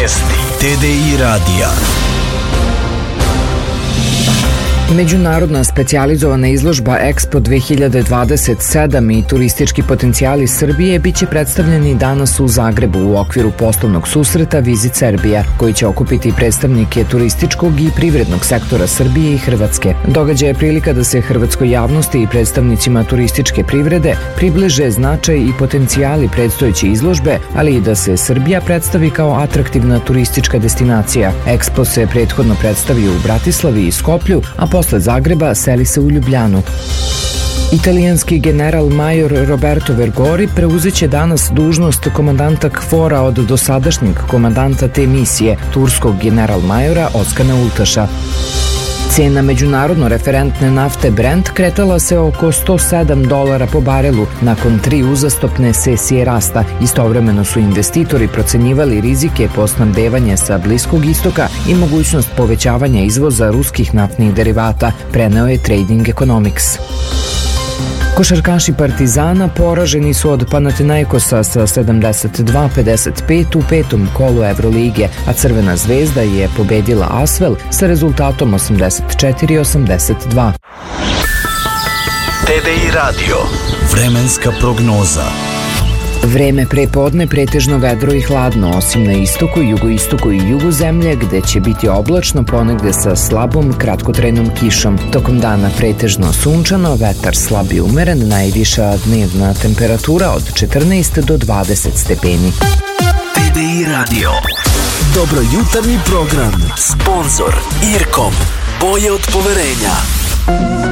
Vesti TDI radija. Međunarodna specijalizovana izložba Expo 2027 i turistički potencijali Srbije biće predstavljeni danas u Zagrebu u okviru poslovnog susreta Visit Serbia, koji će okupiti predstavnike turističkog i privrednog sektora Srbije i Hrvatske. Događaj je prilika da se hrvatskoj javnosti i predstavnicima turističke privrede približe značaj i potencijali predstojeće izložbe, ali i da se Srbija predstavi kao atraktivna turistička destinacija. Expo se prethodno predstavio u Bratislavi i Skoplju, a posle Zagreba seli se u Ljubljanu. Italijanski general major Roberto Vergori preuzeće danas dužnost komandanta KFOR-a od dosadašnjeg komandanta te misije, turskog general majora Oskana Ultaša. Cena međunarodno referentne nafte Brent kretala se oko $107 po barelu nakon 3 uzastopne sesije rasta. Istovremeno su investitori procenjivali rizike po snabdevanje sa Bliskog istoka i mogućnost povećavanja izvoza ruskih naftnih derivata, preneo je Trading Economics. Košarkaši Partizana poraženi su od Panathinaikosa sa 72-55 u petom kolu Evrolige, a Crvena zvezda je pobedila Asvel sa rezultatom 84-82. TDI radio. Vremenska prognoza. Vreme pre podne pretežno vedro i hladno, osim na istoku, jugoistoku i jugu zemlje, gde će biti oblačno, ponegde sa slabom kratkotrajnom kišom. Tokom dana pretežno sunčano, vetar slab i umeren, najviša dnevna temperatura od 14 do 20 stepeni. TDI radio. Dobro jutarnji program. Sponzor Irkom. Boje od poverenja.